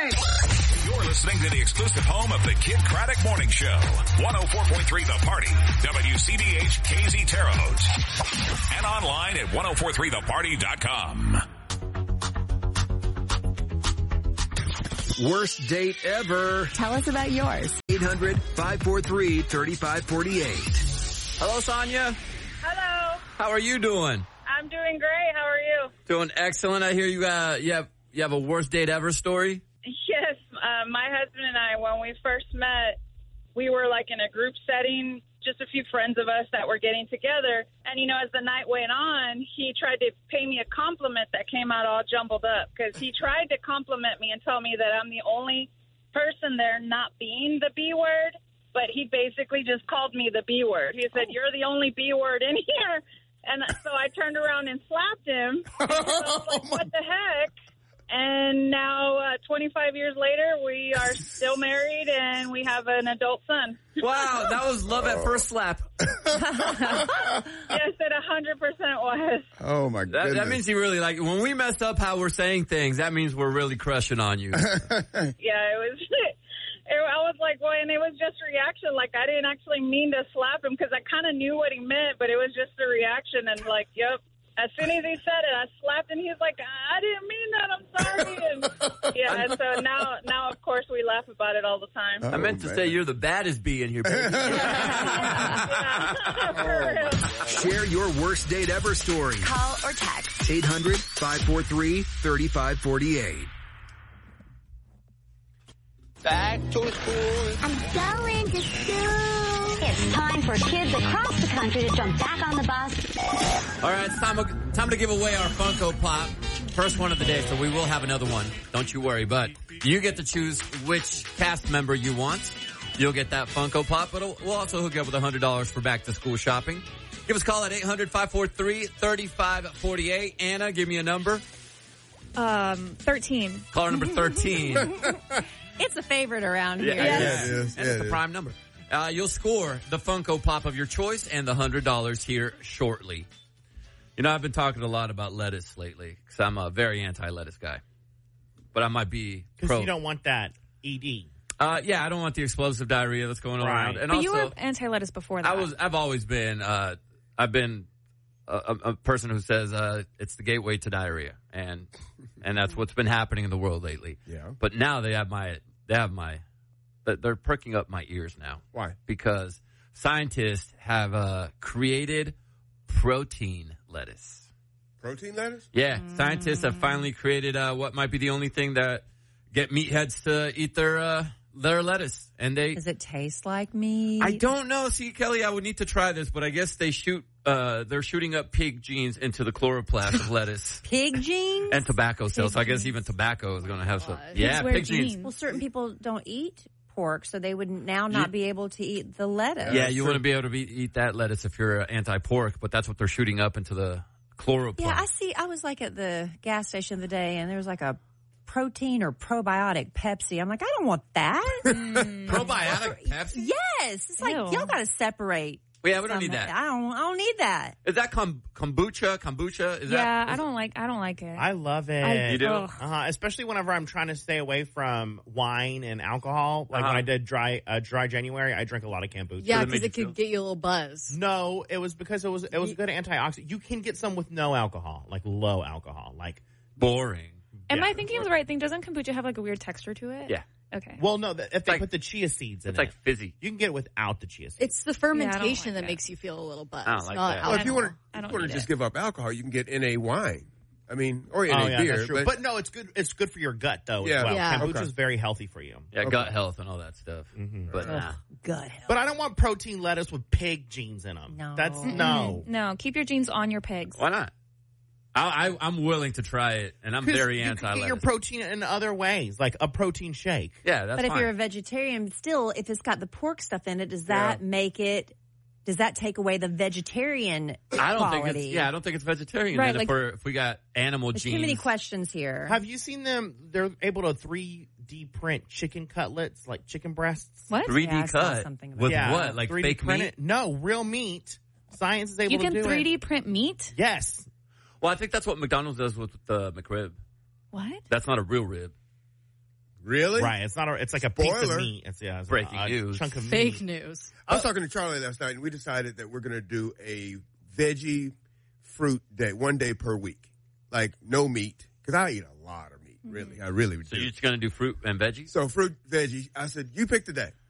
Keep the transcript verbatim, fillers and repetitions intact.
right. You're listening to the exclusive home of the Kid Craddock Morning Show. one oh four point three The Party. W C B H K Z Terre Haute. And online at ten forty-three the party dot com. Worst date ever. Tell us about yours. eight hundred, five four three, three five four eight. Hello, Sonia. Hello. How are you doing? I'm doing great. How are you? Doing excellent. I hear you got you have you have a worst date ever story. Yes. Uh, my husband and I, when we first met, we were like in a group setting, just a few friends of us that were getting together. And, you know, as the night went on, he tried to pay me a compliment that came out all jumbled up because he tried to compliment me and tell me that I'm the only person there not being the B word. But he basically just called me the B word. He said, "You're the only B word in here." And so I turned around and slapped him. And I was like, what the heck? And now, uh, twenty-five years later, we are still married and we have an adult son. Wow, that was love at first slap. Yes, it one hundred percent was. Oh, my That, goodness. that means you really like it. When we mess up how we're saying things, that means we're really crushing on you. Yeah, it was... It, I was like, well, and it was just reaction. Like, I didn't actually mean to slap him because I kind of knew what he meant, but it was just a reaction. And, like, yep. As soon as he said it, I slapped him. He was like, I didn't mean that. I'm sorry. And, yeah, and so now, now, of course, we laugh about it all the time. I meant to man. say you're the baddest bee in here, baby. Yeah, for real. Share your worst date ever story. Call or text. eight hundred, five four three, three five four eight. Back to school. I'm going to school. It's time for kids across the country to jump back on the bus. All right, it's time, time to give away our Funko Pop. First one of the day, so we will have another one. Don't you worry. But you get to choose which cast member you want. You'll get that Funko Pop, but we'll also hook you up with one hundred dollars for back to school shopping. Give us a call at eight hundred, five four three, three five four eight. Anna, give me a number. Um, thirteen. Caller number thirteen. It's a favorite around here. Yeah, Yeah, yes. it is. And Yeah, it's it the is. prime number. Uh, you'll score the Funko Pop of your choice and the one hundred dollars here shortly. You know, I've been talking a lot about lettuce lately because I'm a very anti-lettuce guy. But I might be Because pro. you don't want that E D. Uh, yeah, I don't want the explosive diarrhea that's going Right. around. And But also, you were anti-lettuce before that. I was, I've always been, uh, I've been a, a, a person who says, uh, it's the gateway to diarrhea. And, and that's what's been happening in the world lately. Yeah. But now they have my, they have my, they're pricking up my ears now. Why? Because scientists have, uh, created protein lettuce. Protein lettuce? Yeah. Mm. Scientists have finally created, uh, what might be the only thing that get meatheads to eat their, uh, their lettuce. And they, Does it taste like meat? I don't know. See, Kelly, I would need to try this, but I guess they shoot, uh, they're shooting up pig genes into the chloroplast of lettuce. Pig genes? And tobacco cells. So I guess genes. even tobacco is going to have some. Pigs Yeah, wear pig genes. genes. Well, certain people don't eat pork, so they would now not You- be able to eat the lettuce. Yeah, you wouldn't be able to be, eat that lettuce if you're uh, anti-pork, but that's what they're shooting up into the chloroplast. Yeah, I see. I was like at the gas station the other day, and there was like a protein or probiotic Pepsi. I'm like, I don't want that. Probiotic Pepsi? Yes, it's like Ew. y'all got to separate. Yeah, we don't from need it. that. I don't. I don't need that. Is that kom- kombucha? Kombucha? Is yeah, that? I don't like. I don't like it. I love it. I- You do? ugh. Uh-huh. Especially whenever I'm trying to stay away from wine and alcohol. Like Uh-huh. when I did dry uh, dry January, I drank a lot of kombucha. Yeah, Does it make because it you could feel- get you a little buzz. No, it was because it was it was a good antioxidant. You can get some with no alcohol, like low alcohol. Like, Boring. Am yeah. I thinking of the right thing? Doesn't kombucha have like a weird texture to it? Yeah. Okay. well, no, th- if they like- put the chia seeds in It's like it, fizzy. you can get it without the chia seeds. It's the fermentation like that that. makes you feel a little buzz. I don't like not that. Well, if you alcohol. want I don't to need just it. give up alcohol, you can get N A wine. I mean, or N A oh yeah, beer. that's true. But, no, it's good. It's good for your gut though Yeah. as well. Yeah. Kombucha Okay. is very healthy for you. Yeah, gut health and all that stuff. Mm-hmm. But nah. Good hell. But I don't want protein lettuce with pig genes in them. No. That's Mm-mm. no. No, keep your genes on your pigs. Why not? I, I, I'm willing to try it, and I'm 'Cause very you can get your anti-lettuce. protein in other ways, like a protein shake. Yeah, that's But if fine. you're a vegetarian, still, if it's got the pork stuff in it, does that make it? Does that take away the vegetarian I don't quality? think it's yeah. I don't think it's vegetarian. Right, Then if like- we're if we got animal There's genes, too many questions here. Have you seen them? They're able to three D print chicken cutlets, like chicken breasts. What? three D Yeah, I saw cut something about with Yeah, what? Like three D fake print meat? it? No, real meat. Science is able You to can do three D it. print meat? Yes. Well, I think that's what McDonald's does with the McRib. What? That's not a real rib. Really? Right. It's not a, it's like a piece of Spoiler. meat. It's, yeah, it's Breaking a, a news. chunk of Fake meat. news. I was talking to Charlie last night, and we decided that we're going to do a veggie fruit day, one day per week. Like, no meat. Because I eat a lot of meat, really. I really So do. you're just going to do fruit and veggies? So fruit, veggie. I said, you pick the day.